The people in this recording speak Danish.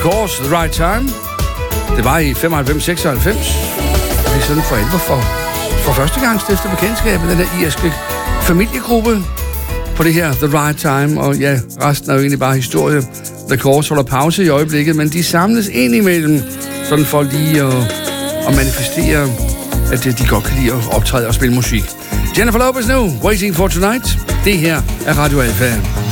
Course, The Right Time. Det var i 95-96. Det er sådan for alvor for første gang stiftet bekendtskabet, den der irske familiegruppe på det her The Right Time. Og ja, resten er jo egentlig bare historie. The Course holder pause i øjeblikket, men de samles ind imellem, sådan for lige at manifestere, at de godt kan lide at optræde og spille musik. Jennifer Lopez nu, Waiting for Tonight. Det her er Radio Alfa.